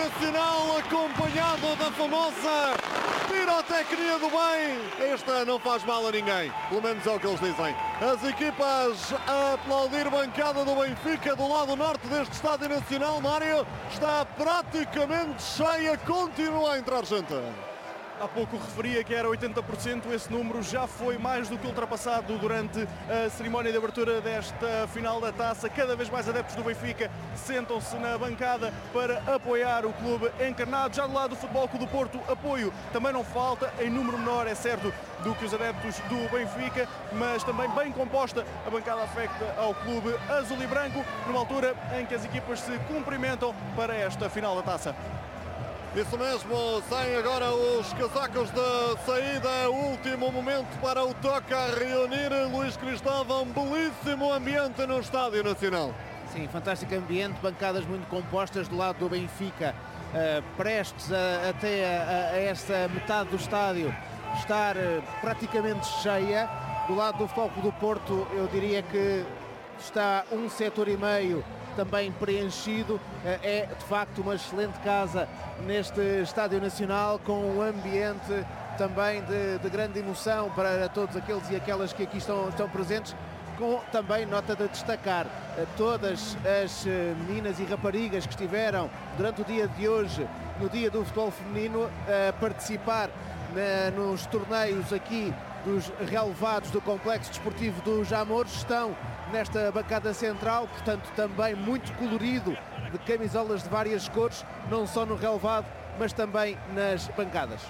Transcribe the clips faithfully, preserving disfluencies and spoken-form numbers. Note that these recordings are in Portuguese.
Nacional, acompanhado da famosa pirotecnia do bem. Esta não faz mal a ninguém, pelo menos é o que eles dizem. As equipas a aplaudir, bancada do Benfica do lado norte deste Estádio Nacional. Mário, está praticamente cheia, continua a entrar gente. Há pouco referia que era oitenta por cento, esse número já foi mais do que ultrapassado durante a cerimónia de abertura desta final da taça. Cada vez mais adeptos do Benfica sentam-se na bancada para apoiar o clube encarnado. Já do lado do Futebol Clube do Porto, apoio também não falta, em número menor, é certo, do que os adeptos do Benfica, mas também bem composta a bancada afecta ao clube azul e branco, numa altura em que as equipas se cumprimentam para esta final da taça. Isso mesmo, saem agora os casacos de saída, último momento para o toque a reunir. Luís Cristóvão, belíssimo ambiente no Estádio Nacional. Sim, fantástico ambiente, bancadas muito compostas do lado do Benfica, uh, prestes a, até a, a esta metade do estádio estar uh, praticamente cheia. Do lado do Futebol Clube do Porto, eu diria que está um setor e meio também preenchido. É de facto uma excelente casa neste Estádio Nacional, com um ambiente também de, de grande emoção para todos aqueles e aquelas que aqui estão, estão presentes, com também nota de destacar todas as meninas e raparigas que estiveram durante o dia de hoje, no dia do futebol feminino, a participar na, nos torneios aqui dos relevados do Complexo Desportivo do Jamor. Estão nesta bancada central, portanto também muito colorido, de camisolas de várias cores, não só no relevado, mas também nas bancadas.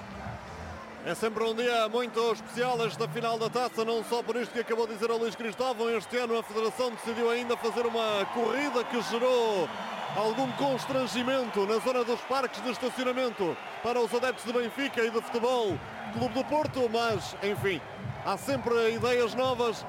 É sempre um dia muito especial esta final da taça, não só por isto que acabou de dizer o Luís Cristóvão. Este ano a Federação decidiu ainda fazer uma corrida que gerou algum constrangimento na zona dos parques de estacionamento para os adeptos de Benfica e de Futebol Clube do Porto, mas enfim, há sempre ideias novas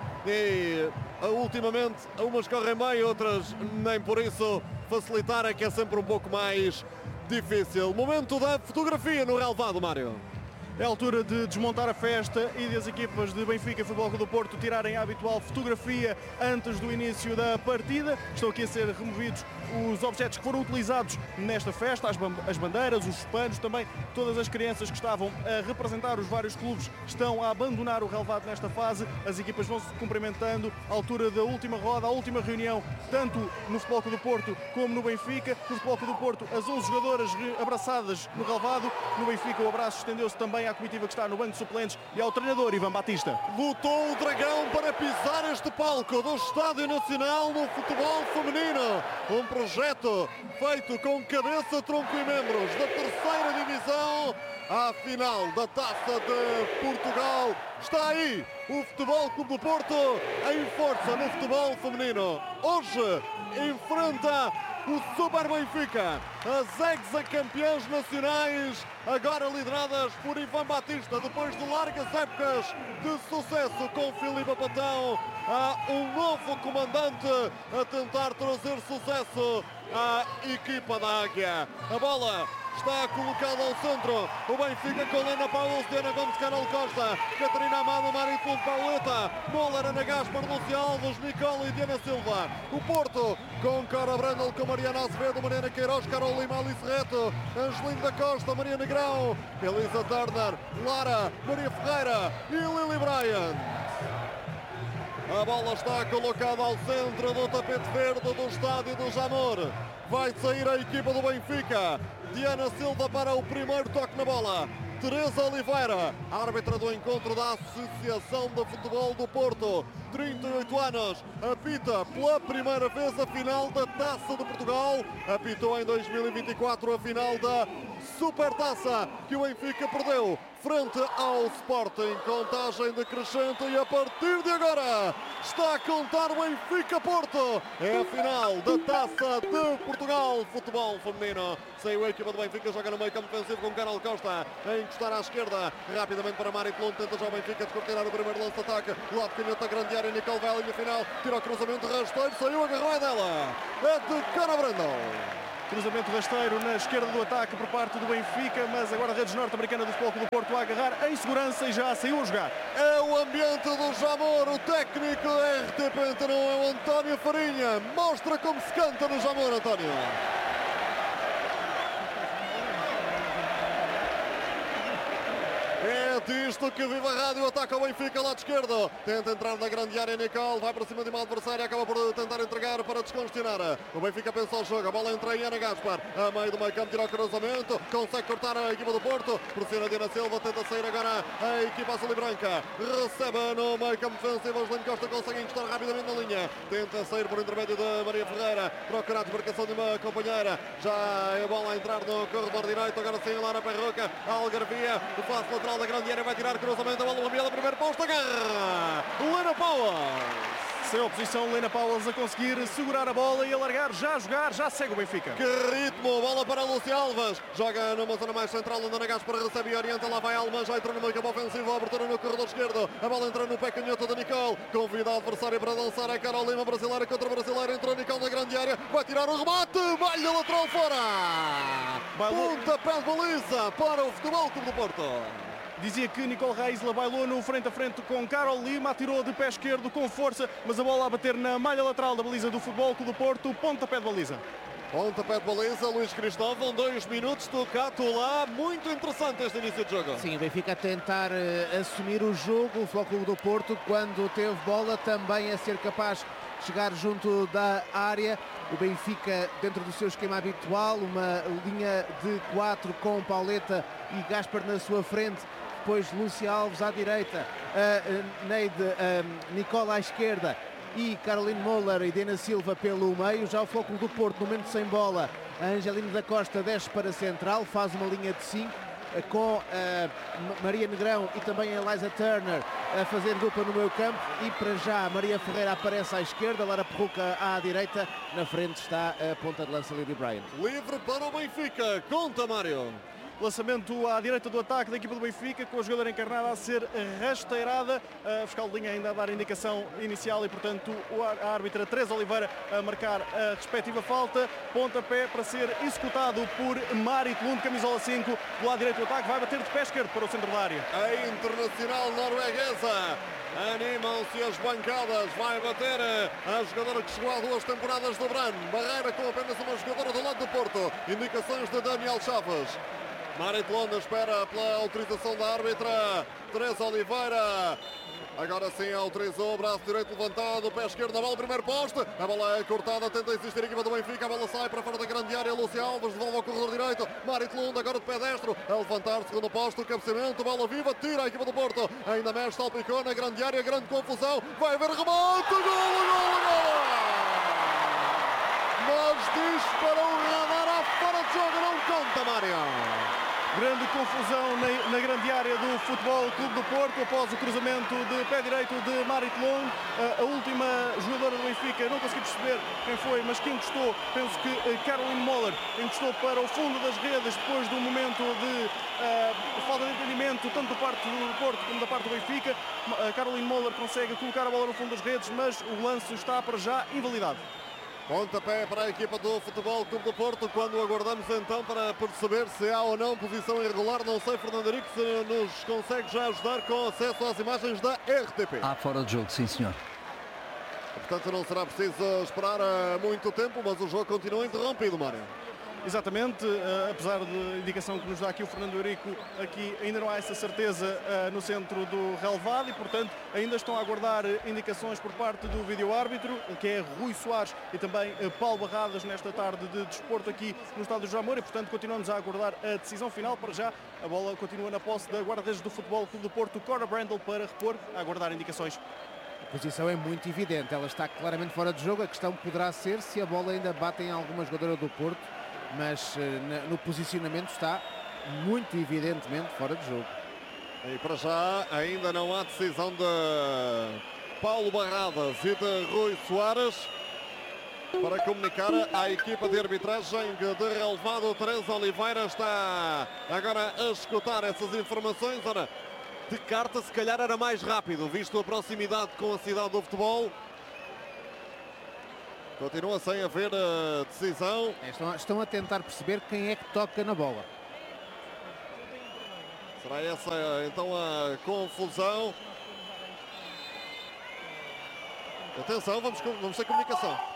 e ultimamente umas correm bem, outras nem por isso. Facilitar é que é sempre um pouco mais difícil. Momento da fotografia no relevado, Mário. É a altura de desmontar a festa e das equipas de Benfica e Futebol Clube do Porto tirarem a habitual fotografia antes do início da partida. Estão aqui a ser removidos os objetos que foram utilizados nesta festa, as bandeiras, os panos, também todas as crianças que estavam a representar os vários clubes estão a abandonar o relevado nesta fase. As equipas vão se cumprimentando à altura da última roda, a última reunião, tanto no Futebol Clube do Porto como no Benfica. No Futebol Clube do Porto, as onze jogadoras abraçadas no relevado. No Benfica, o abraço estendeu-se também à comitiva que está no banco de suplentes e ao treinador Ivan Batista. Lutou o Dragão para pisar este palco do Estádio Nacional no futebol feminino. Um projeto feito com cabeça, tronco e membros da terceira divisão. À final da Taça de Portugal. Está aí o Futebol Clube do Porto em força no futebol feminino. Hoje enfrenta o Super Benfica, as ex-campeãs nacionais, agora lideradas por Ivan Batista, depois de largas épocas de sucesso com Filipe Patão. Há um novo comandante a tentar trazer sucesso à equipa da Águia. A bola está colocada ao centro. O Benfica com Lena Paulo, Diana Gomes, Carol Costa, Catarina Amado, Marito Pauleta, Moller, Ana Gaspar, Lúcia Alves, Nicole e Diana Silva. O Porto com Cora Brandel, com Mariana Azevedo, Mariana Queiroz, Carol Lima, Alice Reto, Angelina da Costa, Maria Negrão, Elisa Turner, Lara, Maria Ferreira e Lily Bryan. A bola está colocada ao centro do tapete verde do Estádio do Jamor. Vai sair a equipa do Benfica. Diana Silva para o primeiro toque na bola. Teresa Oliveira, árbitra do encontro da Associação de Futebol do Porto, trinta e oito anos, apita pela primeira vez a final da Taça de Portugal. Apitou em dois mil e vinte e quatro a final da Supertaça, que o Benfica perdeu frente ao Sporting. Contagem decrescente e a partir de agora está a contar o Benfica Porto. É a final da Taça de Portugal, futebol feminino. Saiu a equipa do Benfica, joga no meio campo defensivo com Carol Costa a encostar à esquerda, rapidamente para Mari Plon, tenta já o Benfica descortinar o primeiro lance de ataque, lado canhota, grande área, Nicole Velling no final, tira o cruzamento, rasteiro, saiu, agarrou, é dela, é de Cora Brandel. Cruzamento rasteiro na esquerda do ataque por parte do Benfica, mas agora a redes norte-americana do Futebol Clube do Porto a agarrar em segurança e já saiu a jogar. É o ambiente do Jamor, o técnico da R T P Antena um é o António Farinha. Mostra como se canta no Jamor, António. Batisto que vive a rádio, ataca o Benfica, lado esquerdo. Tenta entrar na grande área, Nicole. Vai para cima de uma adversária, acaba por tentar entregar para descongestionar. O Benfica pensa o jogo, a bola entra em Ana Gaspar. A meio do meio campo, tira o cruzamento. Consegue cortar a equipa do Porto. Pressiona Diana Silva, tenta sair agora a equipa azul e branca. Recebe no meio campo defensivo. Oslan Costa consegue encostar rapidamente na linha. Tenta sair por intermédio de Maria Ferreira. Procura a desmarcação de uma companheira. Já a bola a entrar no corredor direito. Agora sim, Lara Perroca. A Algarvia. O passo lateral da grande área vai tirar cruzamento. A bola enviada, primeiro posto. Agarra Lena Powell. Sem oposição, Lena Powell a conseguir segurar a bola e alargar, já a jogar, já segue o Benfica. Que ritmo, bola para Lúcia Alves, joga numa zona mais central, Ana Gaspar recebe e orienta, lá vai Alma, já entrou no meio campo ofensivo, a abertura no corredor esquerdo, a bola entra no pé canhoto da Nicole, convida a adversária para dançar a Carolina, brasileira contra brasileira, entrou Nicole na grande área, vai tirar o remate, vai lateral fora, pontapé de baliza para o Futebol Clube do Porto. Dizia que Nicole Reisler bailou no frente a frente com Carol Lima, atirou de pé esquerdo com força, mas a bola a bater na malha lateral da baliza do Futebol Clube do Porto, pontapé de baliza. Pontapé de baliza, Luís Cristóvão, dois minutos, tocato lá, muito interessante este início de jogo. Sim, o Benfica a tentar uh, assumir o jogo, o Futebol Clube do Porto, quando teve bola, também a ser capaz de chegar junto da área. O Benfica, dentro do seu esquema habitual, uma linha de quatro com Pauleta e Gaspar na sua frente. Depois Lúcia Alves à direita, a Neide, a Nicola à esquerda e Caroline Moller e Dena Silva pelo meio. Já o Futebol do Porto, no momento sem bola, a Angelina da Costa desce para a central, faz uma linha de cinco com a Maria Negrão e também a Eliza Turner a fazer dupla no meio campo. E para já a Maria Ferreira aparece à esquerda, Lara Perruca à direita, na frente está a ponta de lança Lily Bryant. Livre para o Benfica, conta Mário. Lançamento à direita do ataque da equipa do Benfica, com a jogadora encarnada a ser rasteirada. A fiscal de linha ainda a dar a indicação inicial e, portanto, a árbitra Teresa Oliveira a marcar a respectiva falta. Pontapé para ser executado por Marit Lund, camisola cinco, do lado direito do ataque. Vai bater de pé esquerdo para o centro da área. A internacional norueguesa. Animam-se as bancadas, vai bater a jogadora que chegou há duas temporadas do Bran. Barreira com apenas uma jogadora do lado do Porto. Indicações de Daniel Chaves. Marit Lund espera pela autorização da árbitra Teresa Oliveira. Agora sim autorizou o braço direito levantado, o pé esquerdo na bola, primeiro poste. A bola é cortada, tenta insistir a equipa do Benfica. A bola sai para fora da grande área. Lúcia Alves devolve ao corredor direito. Marit Lund agora de pé destro a levantar, segundo posto, o cabeceamento, bola viva, tira a equipa do Porto. Ainda mexe, salpicou na grande área, grande confusão. Vai haver remate, gol, gol, gol! Mas disparou o radar, fora de jogo, não conta, Mário. Grande confusão na, na grande área do Futebol Clube do Porto após o cruzamento de pé direito de Marit Lund. A, a última jogadora do Benfica, não consegui perceber quem foi, mas quem encostou, penso que uh, Caroline Moller encostou para o fundo das redes depois de um momento de uh, falta de entendimento, tanto da parte do Porto como da parte do Benfica. A Caroline Moller consegue colocar a bola no fundo das redes, mas o lance está para já invalidado. Pontapé para a equipa do Futebol Clube do Porto, quando aguardamos então para perceber se há ou não posição irregular. Não sei, Fernando Henrique, se nos consegue já ajudar com acesso às imagens da R T P. Há fora de jogo, sim senhor. Portanto, não será preciso esperar muito tempo, mas o jogo continua interrompido, Mário. Exatamente, uh, apesar da indicação que nos dá aqui o Fernando Eurico, aqui ainda não há essa certeza uh, no centro do relevado e, portanto, ainda estão a aguardar indicações por parte do vídeo-árbitro, que é Rui Soares e também uh, Paulo Barradas, nesta tarde de desporto aqui no estádio de Jamor, e, portanto, continuamos a aguardar a decisão final. Para já, a bola continua na posse da guarda-redes do Futebol Clube do Porto, Cora Brandel, para repor, a aguardar indicações. A posição é muito evidente, ela está claramente fora de jogo. A questão poderá ser se a bola ainda bate em alguma jogadora do Porto, mas no posicionamento está muito evidentemente fora de jogo. E para já ainda não há decisão de Paulo Barradas e de Rui Soares para comunicar à equipa de arbitragem de relevado. Teresa Oliveira está agora a escutar essas informações. Ora, de carta se calhar era mais rápido, visto a proximidade com a cidade do futebol. Continua sem haver uh, decisão. Estão, estão a tentar perceber quem é que toca na bola. Será essa então a confusão? Atenção, vamos, vamos ter comunicação.